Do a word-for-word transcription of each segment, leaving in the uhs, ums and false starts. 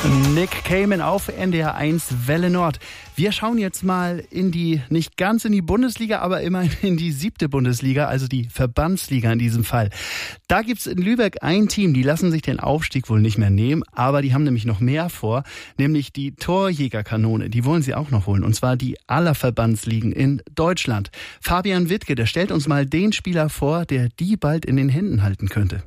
Nick Cayman auf N D R eins Welle Nord. Wir schauen jetzt mal in die, nicht ganz in die Bundesliga, aber immerhin in die siebte Bundesliga, also die Verbandsliga in diesem Fall. Da gibt's in Lübeck ein Team, die lassen sich den Aufstieg wohl nicht mehr nehmen, aber die haben nämlich noch mehr vor, nämlich die Torjägerkanone. Die wollen sie auch noch holen, und zwar die aller Verbandsligen in Deutschland. Fabian Wittke, der stellt uns mal den Spieler vor, der die bald in den Händen halten könnte.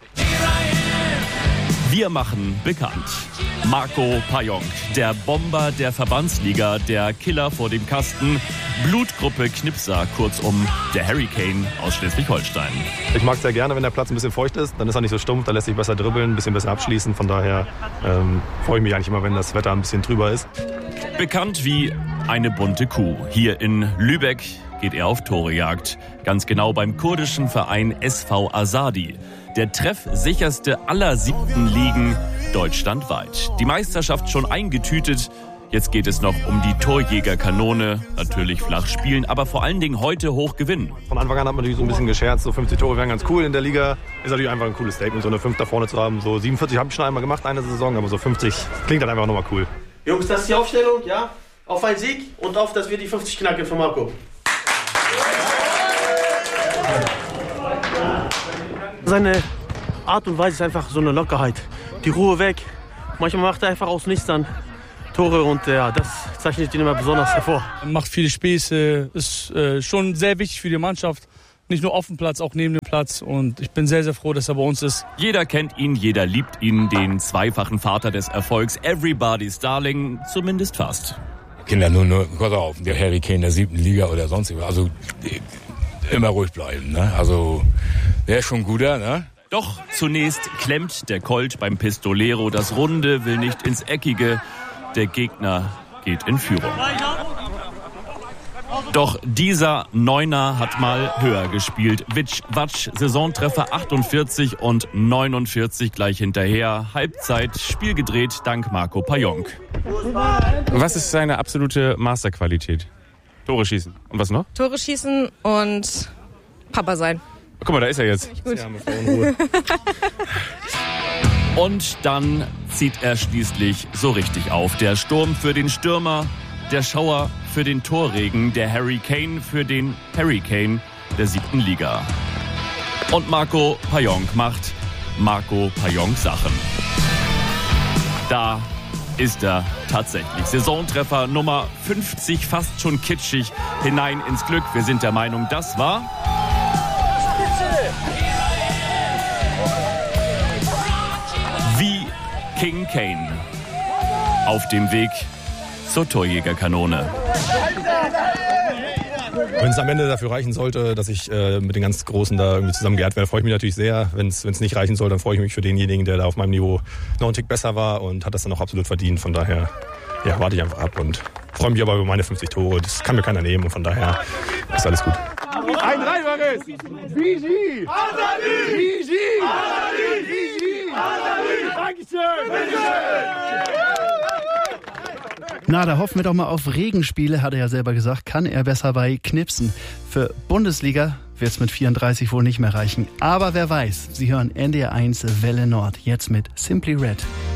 Wir machen bekannt. Marco Payonk, der Bomber der Verbandsliga, der Killer vor dem Kasten, Blutgruppe Knipser, kurzum der Hurricane aus Schleswig-Holstein. Ich mag es sehr gerne, wenn der Platz ein bisschen feucht ist, dann ist er nicht so stumpf, da lässt sich besser dribbeln, ein bisschen besser abschließen. Von daher ähm, freue ich mich eigentlich immer, wenn das Wetter ein bisschen trüber ist. Bekannt wie eine bunte Kuh. Hier in Lübeck geht er auf Torejagd. Ganz genau beim kurdischen Verein S V Azadi. Der treffsicherste aller siebten Ligen deutschlandweit. Die Meisterschaft schon eingetütet. Jetzt geht es noch um die Torjägerkanone. Natürlich flach spielen, aber vor allen Dingen heute hoch gewinnen. Von Anfang an hat man natürlich so ein bisschen gescherzt, so fünfzig Tore wären ganz cool in der Liga. Ist natürlich einfach ein cooles Statement, so eine fünf da vorne zu haben. So siebenundvierzig habe ich schon einmal gemacht, eine Saison, aber so fünfzig klingt halt einfach nochmal cool. Jungs, das ist die Aufstellung, ja? Auf einen Sieg und auf, dass wir die fünfzig knacken für Marco. Seine Art und Weise ist einfach so eine Lockerheit. Die Ruhe weg. Manchmal macht er einfach aus nichts dann Tore und ja, das zeichnet ihn immer besonders hervor. Er macht viele Späße, ist äh, schon sehr wichtig für die Mannschaft. Nicht nur auf dem Platz, auch neben dem Platz. Und ich bin sehr, sehr froh, dass er bei uns ist. Jeder kennt ihn, jeder liebt ihn, den zweifachen Vater des Erfolgs. Everybody's Darling, zumindest fast. Kinder, nur, nur, Gott auf, der Hurricane der siebten Liga oder sonst was. Also immer ruhig bleiben, ne? Also der ist schon guter, ne? Doch zunächst klemmt der Colt beim Pistolero das Runde, will nicht ins Eckige. Der Gegner geht in Führung. Doch dieser Neuner hat mal höher gespielt. Witsch, Watsch, Saisontreffer achtundvierzig und neunundvierzig gleich hinterher. Halbzeit, Spiel gedreht dank Marco Payonk. Was ist seine absolute Masterqualität? Tore schießen. Und was noch? Tore schießen und Papa sein. Guck mal, da ist er jetzt. Gut. Und dann zieht er schließlich so richtig auf. Der Sturm für den Stürmer, der Schauer für den Torregen, der Hurricane für den Hurricane der siebten Liga. Und Marco Payonk macht Marco Payonk Sachen. Da ist er tatsächlich. Saisontreffer Nummer fünfzig, fast schon kitschig, hinein ins Glück. Wir sind der Meinung, das war wie King Kane auf dem Weg zur Torjägerkanone. Wenn es am Ende dafür reichen sollte, dass ich äh, mit den ganz Großen da irgendwie zusammengeehrt werde, freue ich mich natürlich sehr. Wenn es nicht reichen soll, dann freue ich mich für denjenigen, der da auf meinem Niveau noch einen Tick besser war und hat das dann auch absolut verdient. Von daher ja, warte ich einfach ab und freue mich aber über meine fünfzig Tore. Das kann mir keiner nehmen und von daher ist alles gut. Ein Dreifaches! Fiji! Fiji! Fiji! Dankeschön! Na, da hoffen wir doch mal auf Regenspiele, hat er ja selber gesagt, kann er besser bei Knipsen. Für Bundesliga wird es mit vierunddreißig wohl nicht mehr reichen. Aber wer weiß, Sie hören N D R eins Welle Nord, jetzt mit Simply Red.